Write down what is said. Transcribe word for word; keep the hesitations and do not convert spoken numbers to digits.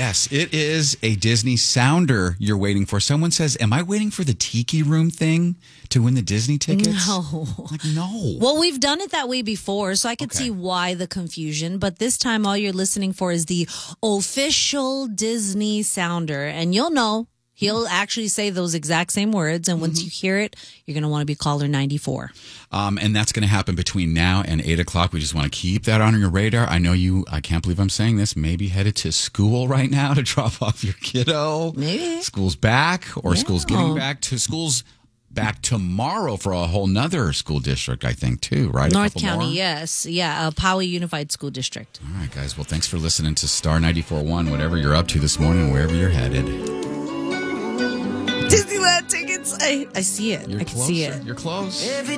Yes, it is a Disney sounder you're waiting for. Someone says, am I waiting for the Tiki Room thing to win the Disney tickets? No. Like, no. Well, we've done it that way before, so I could Okay. see why the confusion. But this time, all you're listening for is the official Disney sounder. And you'll know. He'll actually say those exact same words. And once Mm-hmm. you hear it, you're going to want to be caller ninety-four. Um, and that's going to happen between now and eight o'clock. We just want to keep that on your radar. I know you, I can't believe I'm saying this, maybe headed to school right now to drop off your kiddo. Maybe. School's back or Yeah. school's getting back to school's back tomorrow for a whole nother school district, I think, too, right? A North couple County, more? yes. Yeah, uh, Poway Unified School District. All right, guys. Well, thanks for listening to Star ninety-four point one, whatever you're up to this morning, wherever you're headed. Disneyland tickets. I, I see it. You're I can close. see it. You're close.